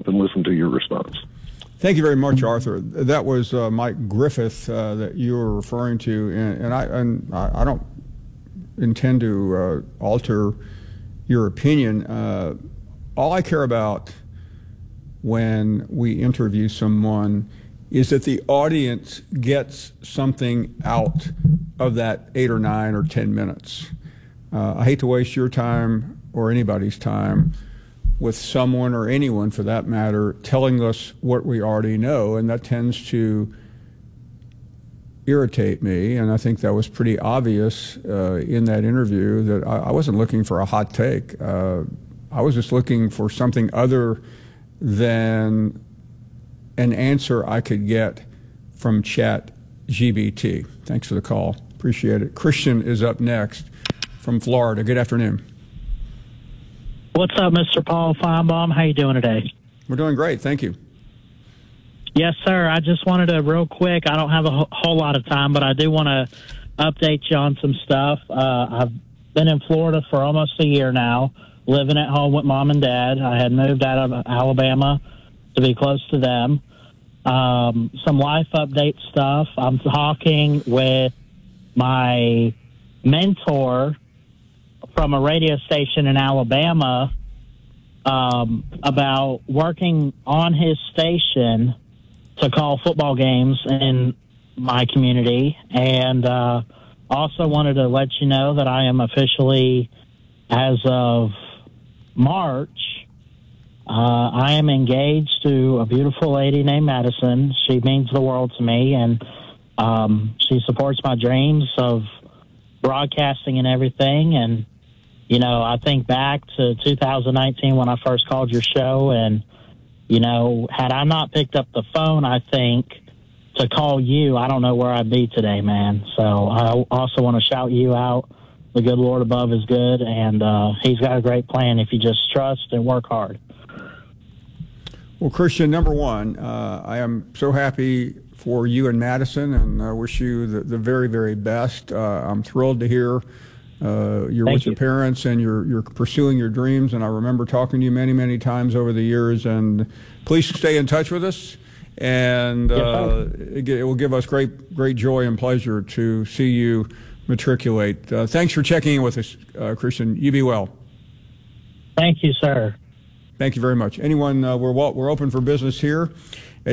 up and listen to your response. Thank you very much, Arthur. That was Mike Griffith that you were referring to, and I don't intend to alter your opinion. All I care about when we interview someone is that the audience gets something out of that 8 or 9 or 10 minutes. I hate to waste your time or anybody's time with someone or anyone, for that matter, telling us what we already know, and that tends to irritate me. And I think that was pretty obvious in that interview that I wasn't looking for a hot take. I was just looking for something other than an answer I could get from ChatGPT. Thanks for the call. Appreciate it. Christian is up next from Florida. Good afternoon. What's up, Mr. Paul Feinbaum? How you doing today? We're doing great. Thank you. Yes, sir. I just wanted to, real quick, I don't have a whole lot of time, but I do want to update you on some stuff. I've been in Florida for almost a year now, living at home with mom and dad. I had moved out of Alabama to be close to them. Some life update stuff. I'm talking with my mentor from a radio station in Alabama about working on his station to call football games in my community. And also wanted to let you know that I am officially, as of March, I am engaged to a beautiful lady named Madison. She means the world to me, and she supports my dreams of broadcasting and everything. And, you know, I think back to 2019 when I first called your show, and, you know, had I not picked up the phone, I think, to call you, I don't know where I'd be today, man. So I also want to shout you out. The good Lord above is good, and he's got a great plan if you just trust and work hard. Well, Christian, number one, I am so happy for you and Madison, and I wish you the very, very best. I'm thrilled to hear you're with your parents and you're pursuing your dreams, and I remember talking to you many, many times over the years, and please stay in touch with us, and it will give us great joy and pleasure to see you matriculate. Thanks for checking in with us, Christian. You be well. Thank you, sir. Thank you very much. Anyone, we're open for business here at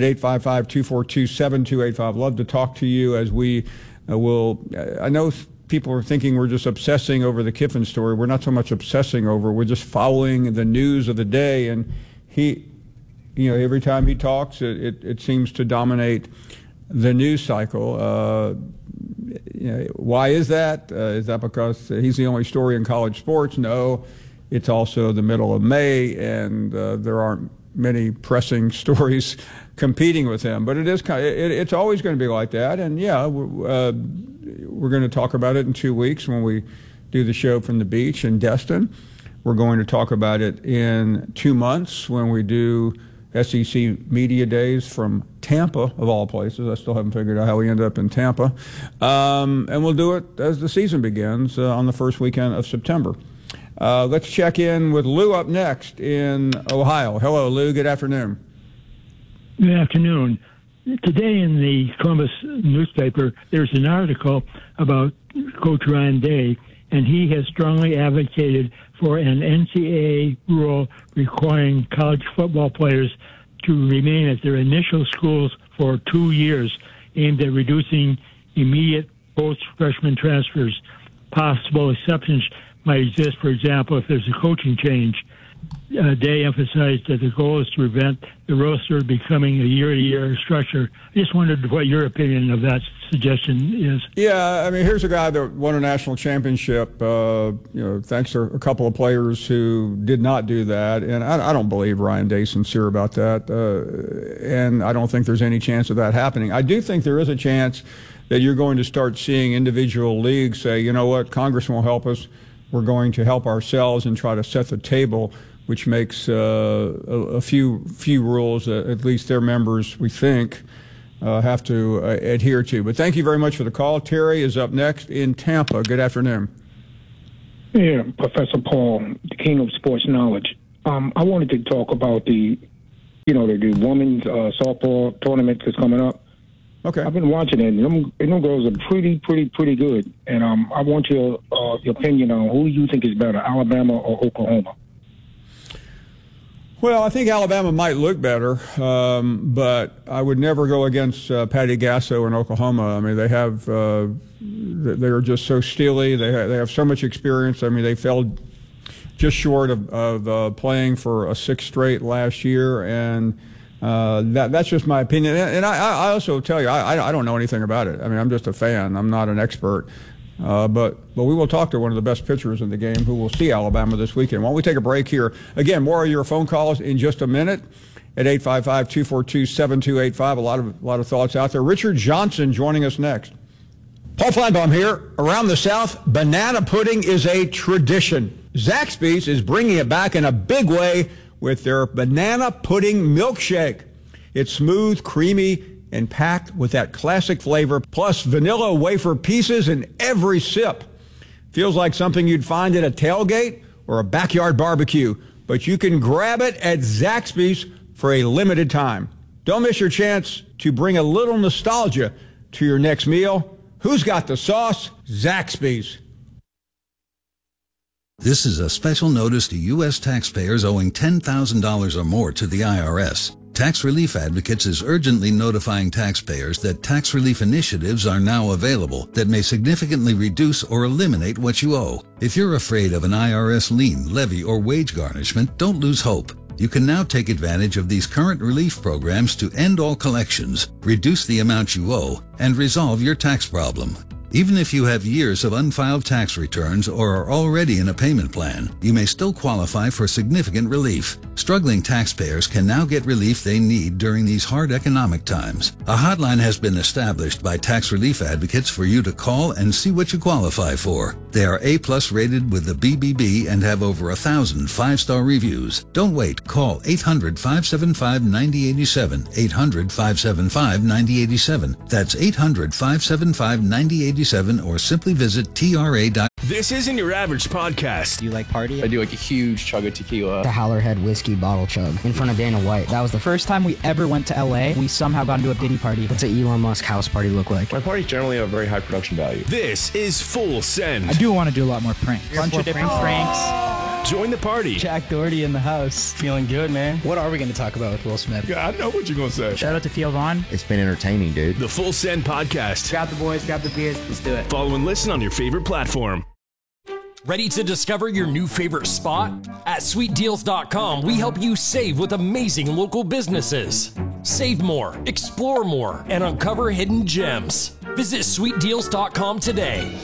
855-242-7285. Love to talk to you as we will. I know people are thinking we're just obsessing over the Kiffin story. We're not so much obsessing over. We're just following the news of the day. And he, you know, every time he talks, it seems to dominate the news cycle. You know, why is that? Is that because he's the only story in college sports? No. It's also the middle of May, and there aren't many pressing stories competing with him. But it's always going to be like that. And yeah, we're going to talk about it in 2 weeks when we do the show from the beach in Destin. We're going to talk about it in 2 months when we do SEC Media Days from Tampa, of all places. I still haven't figured out how we ended up in Tampa. And we'll do it as the season begins on the first weekend of September. Let's check in with Lou up next in Ohio. Hello, Lou. Good afternoon. Good afternoon. Today in the Columbus newspaper, there's an article about Coach Ryan Day, and he has strongly advocated for an NCAA rule requiring college football players to remain at their initial schools for 2 years, aimed at reducing immediate post-freshman transfers. Possible exceptions might exist, for example, if there's a coaching change. Day emphasized that the goal is to prevent the roster becoming a year-to-year structure. I just wondered what your opinion of that suggestion is. Yeah, I mean, here's a guy that won a national championship, thanks to a couple of players who did not do that. And I don't believe Ryan Day's sincere about that. And I don't think there's any chance of that happening. I do think there is a chance that you're going to start seeing individual leagues say, you know what, Congress won't help us. We're going to help ourselves and try to set the table, which makes a few rules that at least their members, we think, have to adhere to. But thank you very much for the call. Terry is up next in Tampa. Good afternoon. Yeah, Professor Paul, the king of sports knowledge. I wanted to talk about the the women's softball tournament that's coming up. Okay. I've been watching it, and them girls are pretty good. And I want your opinion on who you think is better, Alabama or Oklahoma. Well, I think Alabama might look better, but I would never go against Patty Gasso in Oklahoma. I mean, they are just so steely. They have so much experience. I mean, they fell just short of playing for a sixth straight last year, and that's just my opinion. And I also tell you, I don't know anything about it. I mean, I'm just a fan. I'm not an expert. But we will talk to one of the best pitchers in the game who will see Alabama this weekend. Why don't we take a break here? Again, more of your phone calls in just a minute at 855-242-7285. A lot of thoughts out there. Richard Johnson joining us next. Paul Feinbaum here. Around the South, banana pudding is a tradition. Zaxby's is bringing it back in a big way with their banana pudding milkshake. It's smooth, creamy, and packed with that classic flavor, plus vanilla wafer pieces in every sip. Feels like something you'd find at a tailgate or a backyard barbecue, but you can grab it at Zaxby's for a limited time. Don't miss your chance to bring a little nostalgia to your next meal. Who's got the sauce? Zaxby's. This is a special notice to U.S. taxpayers owing $10,000 or more to the IRS. Tax Relief Advocates is urgently notifying taxpayers that tax relief initiatives are now available that may significantly reduce or eliminate what you owe. If you're afraid of an IRS lien, levy, or wage garnishment, don't lose hope. You can now take advantage of these current relief programs to end all collections, reduce the amount you owe, and resolve your tax problem. Even if you have years of unfiled tax returns or are already in a payment plan, you may still qualify for significant relief. Struggling taxpayers can now get relief they need during these hard economic times. A hotline has been established by Tax Relief Advocates for you to call and see what you qualify for. They are A+ rated with the BBB and have over 1,000 5-star reviews. Don't wait. Call 800-575-9087, 800-575-9087. That's 800-575-9087. Or simply visit tra.com. This isn't your average podcast. Do you like party? I do like a huge chug of tequila. The Howlerhead whiskey bottle chug in front of Dana White. That was the first time we ever went to LA. We somehow got into a Diddy party. What's an Elon Musk house party look like? My parties generally have very high production value. This is Full Send. I do want to do a lot more pranks. Bunch of different pranks. Join the party. Jack Doherty in the house. Feeling good, man. What are we going to talk about with Will Smith? Yeah, I know what you're going to say. Shout out to Theo Vaughn. It's been entertaining, dude. The Full Send podcast. Grab the boys, grab the beers. Let's do it. Follow and listen on your favorite platform. Ready to discover your new favorite spot? At SweetDeals.com, we help you save with amazing local businesses. Save more, explore more, and uncover hidden gems. Visit SweetDeals.com today.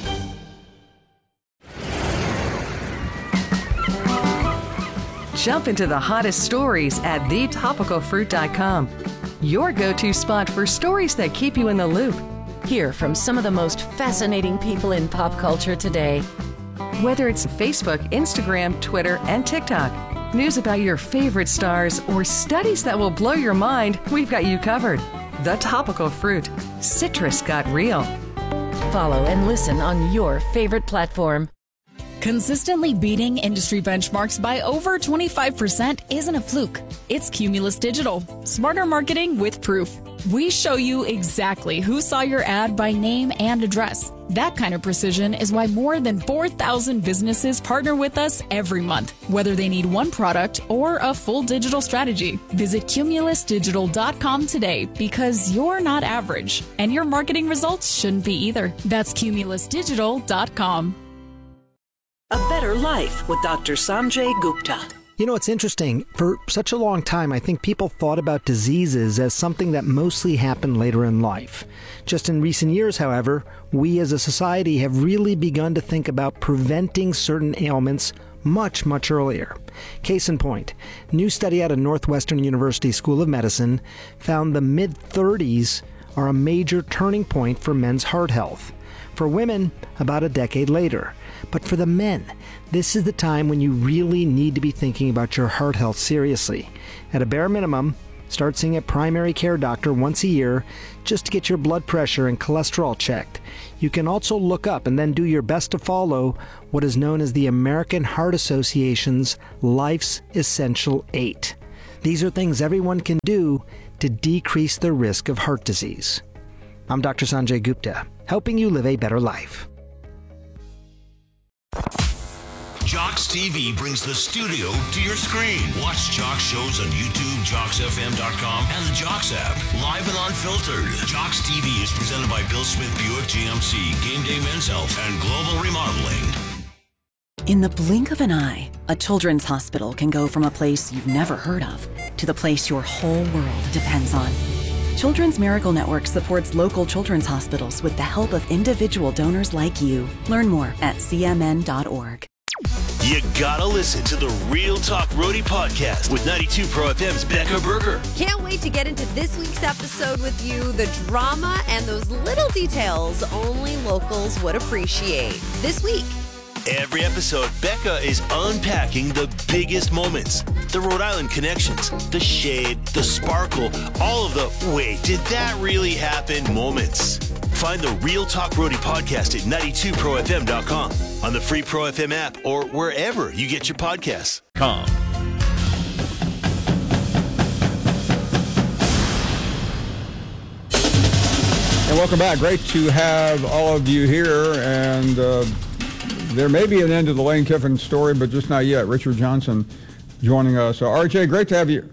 Jump into the hottest stories at thetopicalfruit.com. Your go-to spot for stories that keep you in the loop. Hear from some of the most fascinating people in pop culture today. Whether it's Facebook, Instagram, Twitter, and TikTok, news about your favorite stars, or studies that will blow your mind, we've got you covered. The Topical Fruit. Citrus got real. Follow and listen on your favorite platform. Consistently beating industry benchmarks by over 25% isn't a fluke. It's Cumulus Digital. Smarter marketing with proof. We show you exactly who saw your ad by name and address. That kind of precision is why more than 4,000 businesses partner with us every month, whether they need one product or a full digital strategy. Visit cumulusdigital.com today because you're not average, and your marketing results shouldn't be either. That's cumulusdigital.com. A Better Life with Dr. Sanjay Gupta. You know, it's interesting. For such a long time, I think people thought about diseases as something that mostly happened later in life. Just in recent years, however, we as a society have really begun to think about preventing certain ailments much, much earlier. Case in point, new study out of Northwestern University School of Medicine found the mid-30s are a major turning point for men's heart health. For women, about a decade later. But for the men, this is the time when you really need to be thinking about your heart health seriously. At a bare minimum, start seeing a primary care doctor once a year just to get your blood pressure and cholesterol checked. You can also look up and then do your best to follow what is known as the American Heart Association's Life's Essential 8. These are things everyone can do to decrease the risk of heart disease. I'm Dr. Sanjay Gupta, helping you live a better life. Jocks TV brings the studio to your screen. Watch Jocks shows on YouTube, JocksFM.com, and the Jocks app. Live and unfiltered. Jocks TV is presented by Bill Smith Buick GMC, Game Day Men's Health, and Global Remodeling. In the blink of an eye, a children's hospital can go from a place you've never heard of to the place your whole world depends on. Children's Miracle Network supports local children's hospitals with the help of individual donors like you. Learn more at cmn.org. You gotta listen to the Real Talk Roadie podcast with 92 Pro FM's Becca Berger. Can't wait to get into this week's episode with you. The drama and those little details only locals would appreciate. This week. Every episode, Becca is unpacking the biggest moments. The Rhode Island connections, the shade, the sparkle, all of the wait, did that really happen moments. Find the Real Talk Roadie podcast at 92profm.com, on the free Pro FM app, or wherever you get your podcasts. And welcome back. Great to have all of you here. And there may be an end to the Lane Kiffin story, but just not yet. Richard Johnson joining us. RJ, great to have you.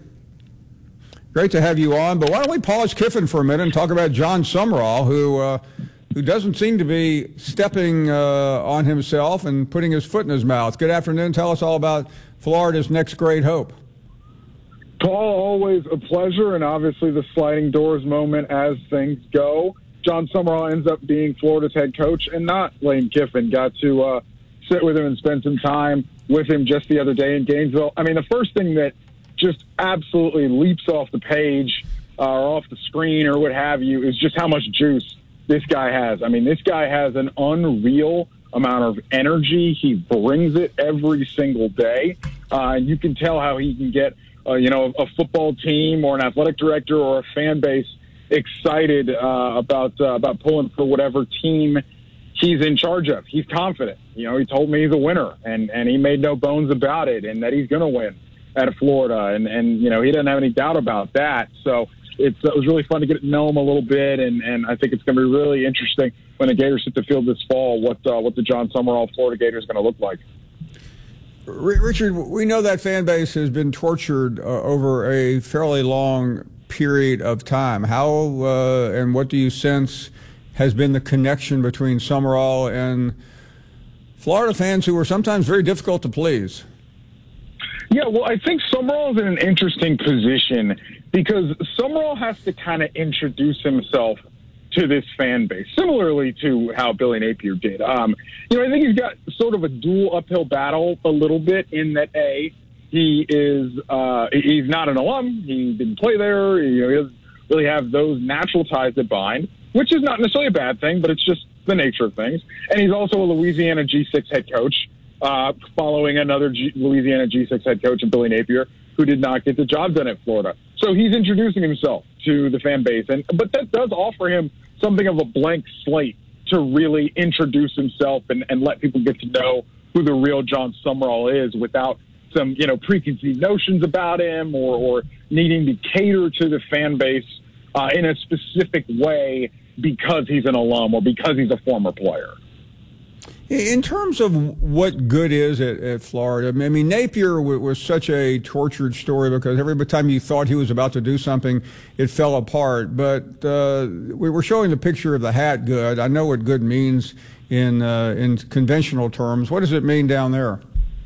Great to have you on. But why don't we pause Kiffin for a minute and talk about John Sumrall, who doesn't seem to be stepping on himself and putting his foot in his mouth. Good afternoon. Tell us all about Florida's next great hope. Paul, always a pleasure, and obviously the sliding doors moment as things go. John Sumrall ends up being Florida's head coach and not Lane Kiffin. Got to sit with him and spend some time with him just the other day in Gainesville. I mean, the first thing that just absolutely leaps off the page or off the screen or what have you is just how much juice this guy has. I mean, this guy has an unreal amount of energy. He brings it every single day. And you can tell how he can get, a football team or an athletic director or a fan base excited about pulling for whatever team he's in charge of. He's confident. He told me he's a winner, and he made no bones about it, and that he's going to win at Florida. And he doesn't have any doubt about that. So it was really fun to get to know him a little bit, and I think it's going to be really interesting when the Gators hit the field this fall, what the John Sumrall Florida Gators is going to look like. Richard, we know that fan base has been tortured over a fairly long period of time. How and what do you sense has been the connection between Sumrall and Florida fans who are sometimes very difficult to please? Yeah, well, I think Sumrall is in an interesting position because Sumrall has to kind of introduce himself to this fan base, similarly to how Billy Napier did. I think he's got sort of a dual uphill battle a little bit in that, he is he's not an alum. He didn't play there. He doesn't really have those natural ties that bind, which is not necessarily a bad thing, but it's just the nature of things. And he's also a Louisiana G6 head coach, following another Louisiana G6 head coach in Billy Napier, who did not get the job done at Florida. So he's introducing himself to the fan base, but that does offer him something of a blank slate to really introduce himself and let people get to know who the real John Sumrall is without some, preconceived notions about him or needing to cater to the fan base in a specific way because he's an alum or because he's a former player. In terms of what good is at Florida, I mean, Napier was such a tortured story because every time you thought he was about to do something, it fell apart. But we were showing the picture of the hat good. I know what good means in conventional terms. What does it mean down there?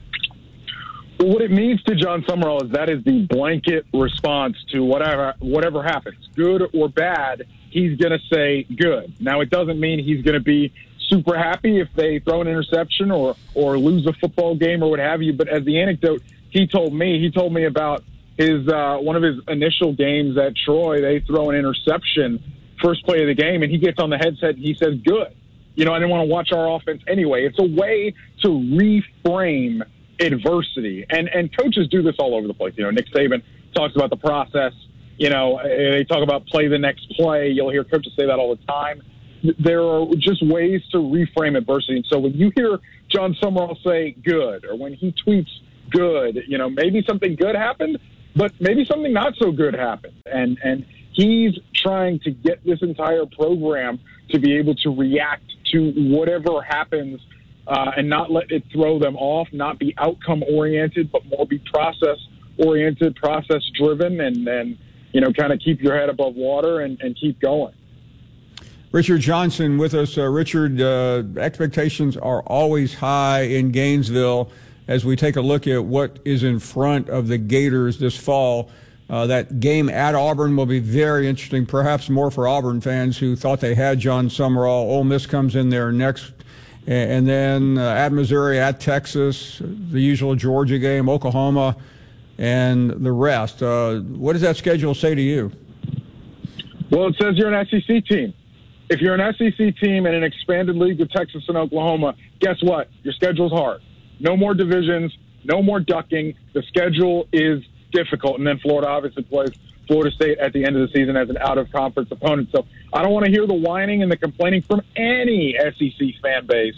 Well, what it means to John Sumrall is that is the blanket response to whatever happens, good or bad. He's going to say good. Now, it doesn't mean he's going to be super happy if they throw an interception or lose a football game or what have you. But as the anecdote he told me about his one of his initial games at Troy, they throw an interception first play of the game, and he gets on the headset and he says, good. I didn't want to watch our offense anyway. It's a way to reframe adversity. And coaches do this all over the place. Nick Saban talks about the process. They talk about play the next play. You'll hear coaches say that all the time. There are just ways to reframe adversity. And so when you hear John Sumrall say good, or when he tweets good, maybe something good happened, but maybe something not so good happened. And he's trying to get this entire program to be able to react to whatever happens and not let it throw them off, not be outcome-oriented, but more be process-oriented, process-driven, and kind of keep your head above water and keep going. Richard Johnson with us. Richard, expectations are always high in Gainesville as we take a look at what is in front of the Gators this fall. That game at Auburn will be very interesting, perhaps more for Auburn fans who thought they had John Summerall. Ole Miss comes in there next. And then at Missouri, at Texas, the usual Georgia game, Oklahoma, and the rest. What does that schedule say to you? Well, it says you're an SEC team. If you're an SEC team in an expanded league with Texas and Oklahoma, guess what? Your schedule's hard. No more divisions, no more ducking. The schedule is difficult. And then Florida obviously plays Florida State at the end of the season as an out-of-conference opponent. So I don't want to hear the whining and the complaining from any SEC fan base,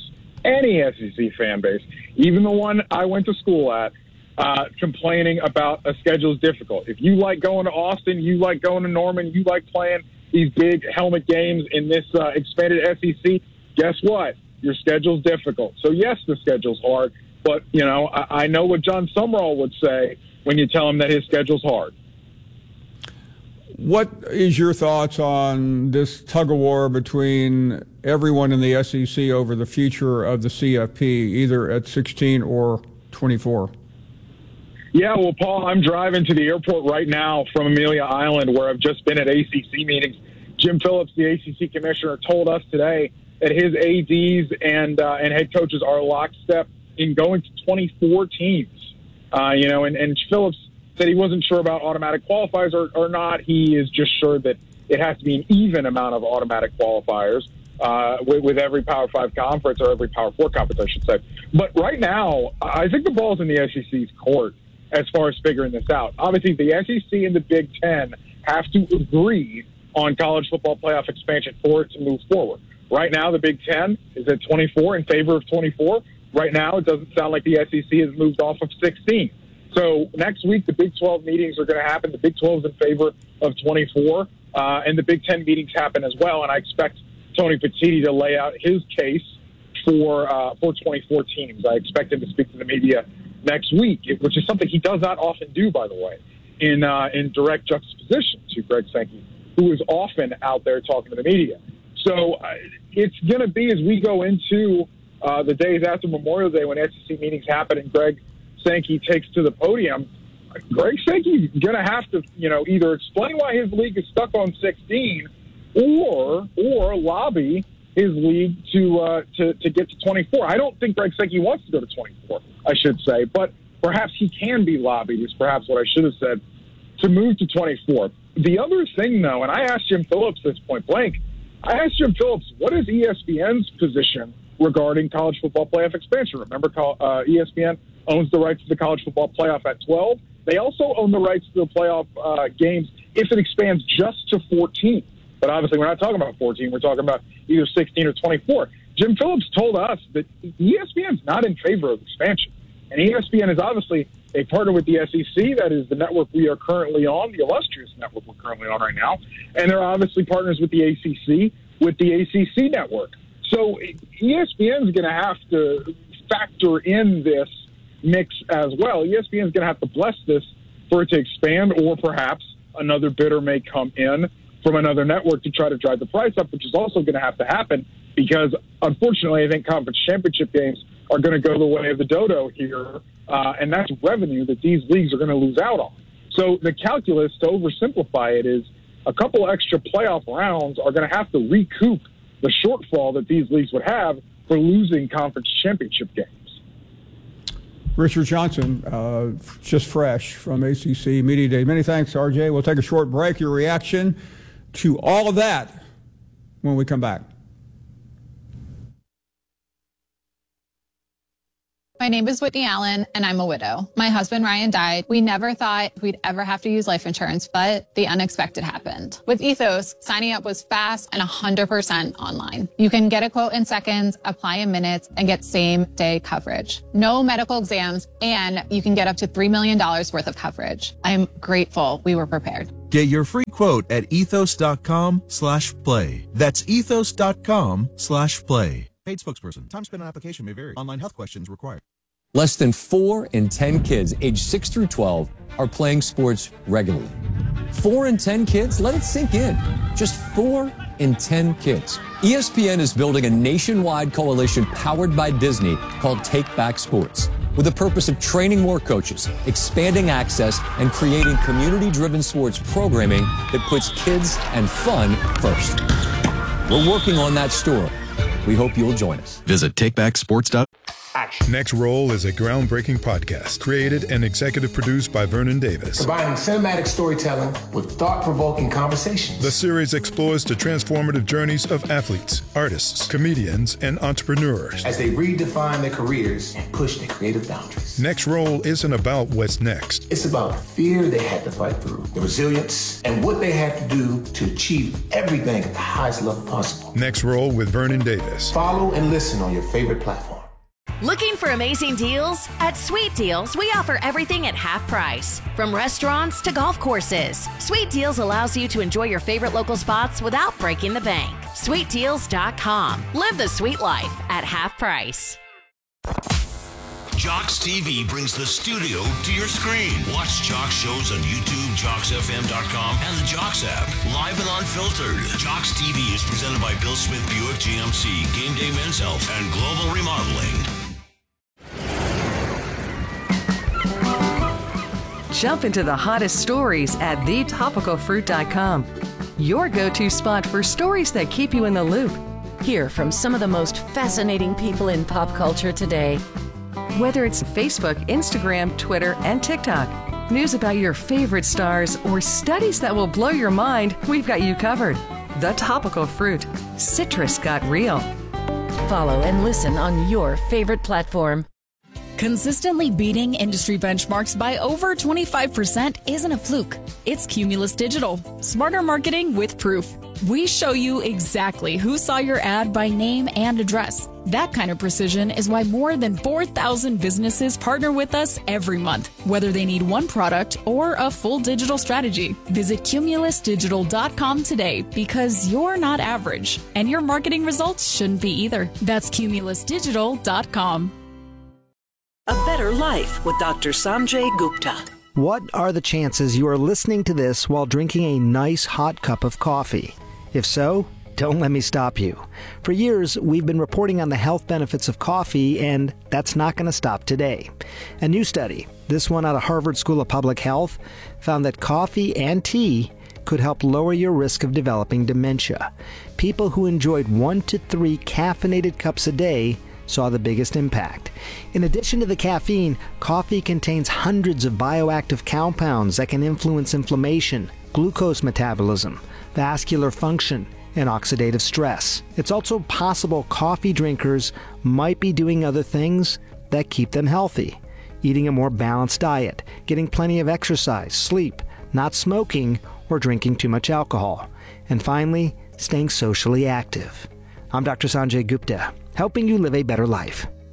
even the one I went to school at, complaining about a schedule is difficult. If you like going to Austin, you like going to Norman, you like playing these big helmet games in this expanded SEC, guess what? Your schedule's difficult. So, yes, the schedule's hard, but, I know what John Summerall would say when you tell him that his schedule's hard. What is your thoughts on this tug-of-war between everyone in the SEC over the future of the CFP, either at 16 or 24? Yeah, well, Paul, I'm driving to the airport right now from Amelia Island, where I've just been at ACC meetings. Jim Phillips, the ACC commissioner, told us today that his ADs and head coaches are lockstep in going to 24 teams. And Phillips said he wasn't sure about automatic qualifiers or not. He is just sure that it has to be an even amount of automatic qualifiers with every Power 5 conference or every Power 4 conference, I should say. But right now, I think the ball's in the SEC's court as far as figuring this out. Obviously, the SEC and the Big Ten have to agree on college football playoff expansion for it to move forward. Right now, the Big Ten is at 24, in favor of 24. Right now, it doesn't sound like the SEC has moved off of 16. So next week, the Big 12 meetings are going to happen. The Big 12 is in favor of 24, and the Big 10 meetings happen as well. And I expect Tony Petitti to lay out his case for 24 teams. I expect him to speak to the media next week, which is something he does not often do, by the way, in direct juxtaposition to Greg Sankey, who is often out there talking to the media. So it's going to be, as we go into the days after Memorial Day when SEC meetings happen and Greg Sankey takes to the podium, Greg Sankey's going to have to, either explain why his league is stuck on 16 or lobby his league to get to 24. I don't think Greg Sankey wants to go to 24, I should say, but perhaps he can be lobbied, is perhaps what I should have said, to move to 24. The other thing, though, and I asked Jim Phillips this point blank, what is ESPN's position regarding college football playoff expansion? Remember, ESPN owns the rights to the college football playoff at 12. They also own the rights to the playoff games if it expands just to 14. But obviously, we're not talking about 14. We're talking about either 16 or 24. Jim Phillips told us that ESPN is not in favor of expansion. And ESPN is obviously a partner with the SEC. That is the network we are currently on, the illustrious network we're currently on right now. And they're obviously partners with the ACC, with the ACC network. So ESPN is going to have to factor in this mix as well. ESPN is going to have to bless this for it to expand, or perhaps another bidder may come in from another network to try to drive the price up, which is also going to have to happen because, unfortunately, I think conference championship games are going to go the way of the dodo here, and that's revenue that these leagues are going to lose out on. So the calculus, to oversimplify it, is a couple extra playoff rounds are going to have to recoup the shortfall that these leagues would have for losing conference championship games. Richard Johnson, just fresh from ACC Media Day. Many thanks, RJ. We'll take a short break. Your reaction to all of that when we come back. My name is Whitney Allen, and I'm a widow. My husband, Ryan, died. We never thought we'd ever have to use life insurance, but the unexpected happened. With Ethos, signing up was fast and 100% online. You can get a quote in seconds, apply in minutes, and get same-day coverage. No medical exams, and you can get up to $3 million worth of coverage. I'm grateful we were prepared. Get your free quote at ethos.com/play. That's ethos.com/play. Paid spokesperson. Time spent on application may vary. Online health questions required. Less than 4 in 10 kids aged 6 through 12 are playing sports regularly. 4 in 10 kids? Let it sink in. Just 4 in 10 kids. ESPN is building a nationwide coalition powered by Disney called Take Back Sports, with the purpose of training more coaches, expanding access, and creating community-driven sports programming that puts kids and fun first. We're working on that story. We hope you'll join us. Visit takebacksports.com. Next Roll is a groundbreaking podcast created and executive produced by Vernon Davis. Combining cinematic storytelling with thought-provoking conversations. The series explores the transformative journeys of athletes, artists, comedians, and entrepreneurs as they redefine their careers and push their creative boundaries. Next Roll isn't about what's next. It's about the fear they had to fight through, the resilience, and what they had to do to achieve everything at the highest level possible. Next Roll with Vernon Davis. Follow and listen on your favorite platform. Looking for amazing deals? At Sweet Deals, we offer everything at half price. From restaurants to golf courses, Sweet Deals allows you to enjoy your favorite local spots without breaking the bank. SweetDeals.com. Live the sweet life at half price. Jocks TV brings the studio to your screen. Watch Jocks shows on YouTube, JocksFM.com, and the Jocks app. Live and unfiltered. Jocks TV is presented by Bill Smith Buick GMC, Game Day Men's Health, and Global Remodeling. Jump into the hottest stories at thetopicalfruit.com. Your go-to spot for stories that keep you in the loop. Hear from some of the most fascinating people in pop culture today. Whether it's Facebook, Instagram, Twitter, and TikTok, news about your favorite stars, or studies that will blow your mind, we've got you covered. The Topical Fruit. Citrus got real. Follow and listen on your favorite platform. Consistently beating industry benchmarks by over 25% isn't a fluke. It's Cumulus Digital. Smarter marketing with proof. We show you exactly who saw your ad by name and address. That kind of precision is why more than 4,000 businesses partner with us every month, whether they need one product or a full digital strategy. Visit cumulusdigital.com today because you're not average, and your marketing results shouldn't be either. That's cumulusdigital.com. A Better Life with Dr. Sanjay Gupta. What are the chances you are listening to this while drinking a nice hot cup of coffee? If so, don't let me stop you. For years, we've been reporting on the health benefits of coffee, and that's not going to stop today. A new study, this one out of Harvard School of Public Health, found that coffee and tea could help lower your risk of developing dementia. People who enjoyed 1 to 3 caffeinated cups a day saw the biggest impact. In addition to the caffeine, coffee contains hundreds of bioactive compounds that can influence inflammation, glucose metabolism, vascular function, and oxidative stress. It's also possible coffee drinkers might be doing other things that keep them healthy. Eating a more balanced diet, getting plenty of exercise, sleep, not smoking, or drinking too much alcohol. And finally, staying socially active. I'm Dr. Sanjay Gupta, helping you live a better life.